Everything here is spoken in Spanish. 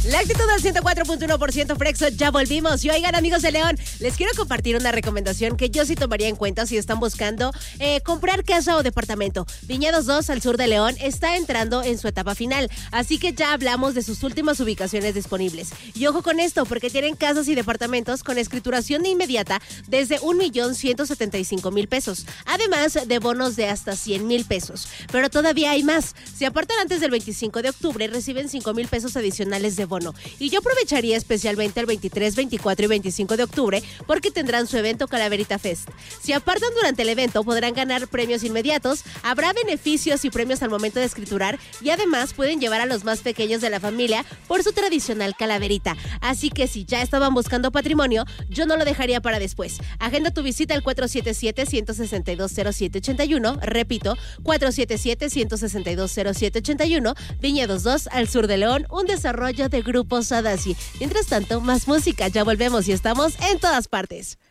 La actitud del 104.1% Frexo, ya volvimos. Y oigan, amigos de León, les quiero compartir una recomendación que yo sí tomaría en cuenta si están buscando comprar casa o departamento. Viñedos 2 al sur de León está entrando en su etapa final, así que ya hablamos de sus últimas ubicaciones disponibles. Y ojo con esto, porque tienen casas y departamentos con escrituración de inmediata desde 1,175,000 pesos, además de bonos de hasta 100,000 pesos. Pero todavía hay más. Si apartan antes del 25 de octubre, reciben 5,000 pesos adicionales de bono. Y yo aprovecharía especialmente el 23, 24 y 25 de octubre porque tendrán su evento Calaverita Fest. Si apartan durante el evento, podrán ganar premios inmediatos, habrá beneficios y premios al momento de escriturar y además pueden llevar a los más pequeños de la familia por su tradicional calaverita. Así que si ya estaban buscando patrimonio, yo no lo dejaría para después. Agenda tu visita al 477-162-0781, repito, 477-162-0781, Viñedos 2 al sur de León, un desarrollo de Grupo Sadasi. Mientras tanto, más música, ya volvemos y estamos en todas partes.